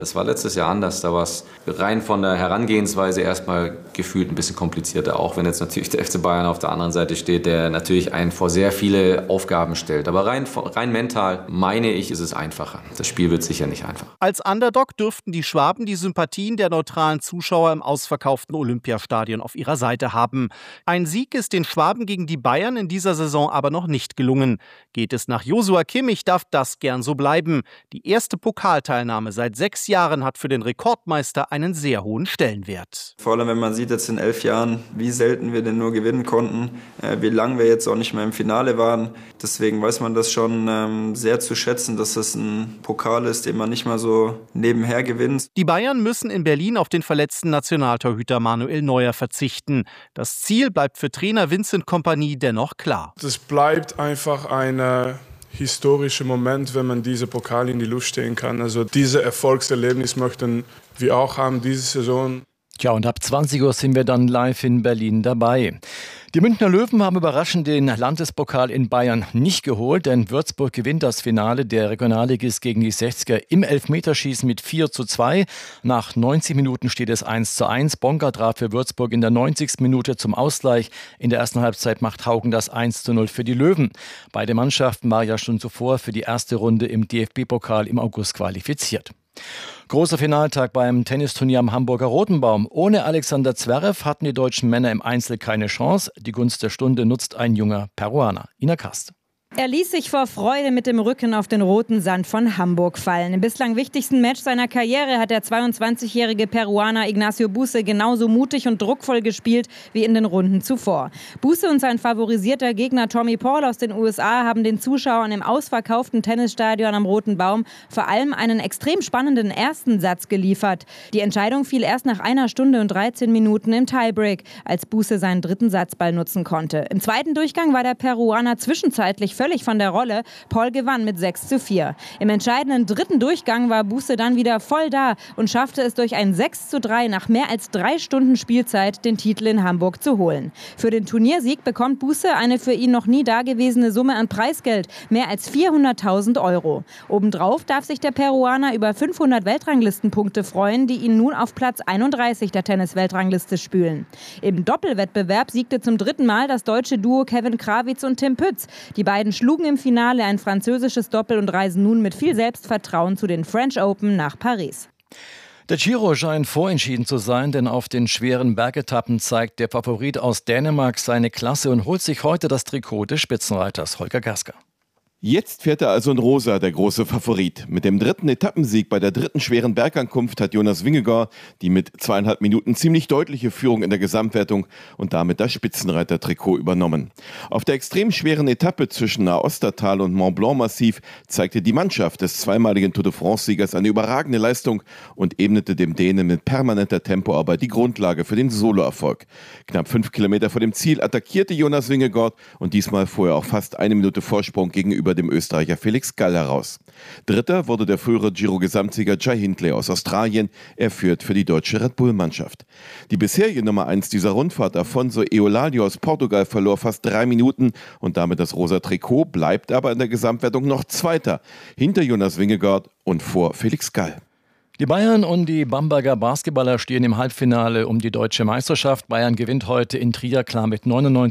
Das war letztes Jahr anders, da war es rein von der Herangehensweise erstmal gefühlt ein bisschen komplizierter, auch wenn jetzt natürlich der FC Bayern auf der anderen Seite steht, der natürlich einen vor sehr viele Aufgaben stellt. Aber rein mental, meine ich, ist es einfacher. Das Spiel wird sicher nicht einfach. Als Underdog dürften die Schwaben die Sympathien der neutralen Zuschauer im ausverkauften Olympiastadion auf ihrer Seite haben. Ein Sieg ist den Schwaben gegen die Bayern in dieser Saison aber noch nicht gelungen. Geht es nach Joshua Kimmich, darf das gern so bleiben. Die erste Pokalteilnahme seit 6 Jahren hat für den Rekordmeister einen sehr hohen Stellenwert. Vor allem, wenn man sieht jetzt in 11 Jahren, wie selten wir denn nur gewinnen konnten, wie lange wir jetzt auch nicht mehr im Finale waren. Deswegen weiß man das schon sehr zu schätzen, dass das ein Pokal ist, den man nicht mal so nebenher gewinnt. Die Bayern müssen in Berlin auf den verletzten Nationaltorhüter Manuel Neuer verzichten. Das Ziel bleibt für Trainer Vincent Kompany dennoch klar. Es bleibt einfach ein historischer Moment, wenn man diese Pokal in die Luft stehen kann. Also diese Erfolgserlebnis möchten wir auch haben diese Saison. Tja, und ab 20 Uhr sind wir dann live in Berlin dabei. Die Münchner Löwen haben überraschend den Landespokal in Bayern nicht geholt, denn Würzburg gewinnt das Finale der Regionalligist gegen die 60er im Elfmeterschießen mit 4:2. Nach 90 Minuten steht es 1:1. Bonga traf für Würzburg in der 90. Minute zum Ausgleich. In der ersten Halbzeit macht Haugen das 1:0 für die Löwen. Beide Mannschaften waren ja schon zuvor für die erste Runde im DFB-Pokal im August qualifiziert. Großer Finaltag beim Tennisturnier am Hamburger Rotenbaum. Ohne Alexander Zverev hatten die deutschen Männer im Einzel keine Chance. Die Gunst der Stunde nutzt ein junger Peruaner. Ina Kast. Er ließ sich vor Freude mit dem Rücken auf den roten Sand von Hamburg fallen. Im bislang wichtigsten Match seiner Karriere hat der 22-jährige Peruaner Ignacio Buse genauso mutig und druckvoll gespielt wie in den Runden zuvor. Buse und sein favorisierter Gegner Tommy Paul aus den USA haben den Zuschauern im ausverkauften Tennisstadion am Roten Baum vor allem einen extrem spannenden ersten Satz geliefert. Die Entscheidung fiel erst nach 1 Stunde und 13 Minuten im Tiebreak, als Buse seinen dritten Satzball nutzen konnte. Im zweiten Durchgang war der Peruaner zwischenzeitlich völlig von der Rolle. Paul gewann mit 6:4. Im entscheidenden dritten Durchgang war Buse dann wieder voll da und schaffte es durch ein 6:3 nach mehr als 3 Stunden Spielzeit, den Titel in Hamburg zu holen. Für den Turniersieg bekommt Buse eine für ihn noch nie dagewesene Summe an Preisgeld, mehr als 400.000 €. Obendrauf darf sich der Peruaner über 500 Weltranglistenpunkte freuen, die ihn nun auf Platz 31 der Tennis-Weltrangliste spülen. Im Doppelwettbewerb siegte zum dritten Mal das deutsche Duo Kevin Krawitz und Tim Pütz. Die beiden schlugen im Finale ein französisches Doppel und reisen nun mit viel Selbstvertrauen zu den French Open nach Paris. Der Giro scheint vorentschieden zu sein, denn auf den schweren Bergetappen zeigt der Favorit aus Dänemark seine Klasse und holt sich heute das Trikot des Spitzenreiters Holger Gasker. Jetzt fährt er also in Rosa, der große Favorit. Mit dem dritten Etappensieg bei der dritten schweren Bergankunft hat Jonas Vingegaard die mit 2,5 Minuten ziemlich deutliche Führung in der Gesamtwertung und damit das Spitzenreiter-Trikot übernommen. Auf der extrem schweren Etappe zwischen Aostatal und Mont Blanc-Massiv zeigte die Mannschaft des zweimaligen Tour de France-Siegers eine überragende Leistung und ebnete dem Dänen mit permanenter Tempoarbeit die Grundlage für den Soloerfolg. Knapp 5 Kilometer vor dem Ziel attackierte Jonas Vingegaard und diesmal fuhr er auch fast 1 Minute Vorsprung gegenüber dem Österreicher Felix Gall heraus. Dritter wurde der frühere Giro-Gesamtsieger Jai Hindley aus Australien. Er führt für die deutsche Red Bull-Mannschaft. Die bisherige Nummer 1 dieser Rundfahrt, Afonso Eoladio aus Portugal, verlor fast 3 Minuten und damit das rosa Trikot, bleibt aber in der Gesamtwertung noch Zweiter, hinter Jonas Vingegaard und vor Felix Gall. Die Bayern und die Bamberger Basketballer stehen im Halbfinale um die deutsche Meisterschaft. Bayern gewinnt heute in Trier klar mit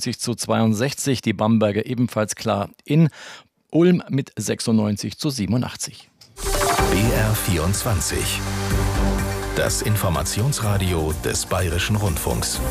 99:62. Die Bamberger ebenfalls klar in Ulm mit 96:87. BR24. Das Informationsradio des Bayerischen Rundfunks.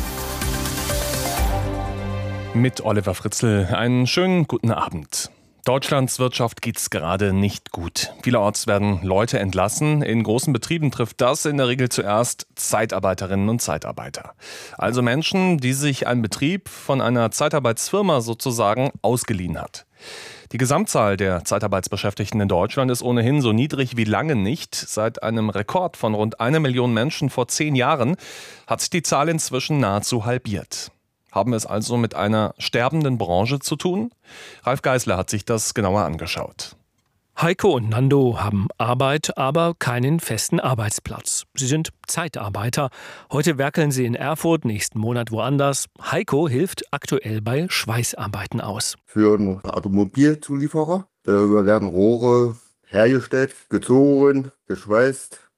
Mit Oliver Fritzl einen schönen guten Abend. Deutschlands Wirtschaft geht's gerade nicht gut. Vielerorts werden Leute entlassen. In großen Betrieben trifft das in der Regel zuerst Zeitarbeiterinnen und Zeitarbeiter. Also Menschen, die sich ein Betrieb von einer Zeitarbeitsfirma sozusagen ausgeliehen hat. Die Gesamtzahl der Zeitarbeitsbeschäftigten in Deutschland ist ohnehin so niedrig wie lange nicht. Seit einem Rekord von rund 1 Million Menschen vor 10 Jahren hat sich die Zahl inzwischen nahezu halbiert. Haben wir es also mit einer sterbenden Branche zu tun? Ralf Geisler hat sich das genauer angeschaut. Heiko und Nando haben Arbeit, aber keinen festen Arbeitsplatz. Sie sind Zeitarbeiter. Heute werkeln sie in Erfurt, nächsten Monat woanders. Heiko hilft aktuell bei Schweißarbeiten aus. Für einen Automobilzulieferer. Da werden Rohre hergestellt, gezogen, geschweißt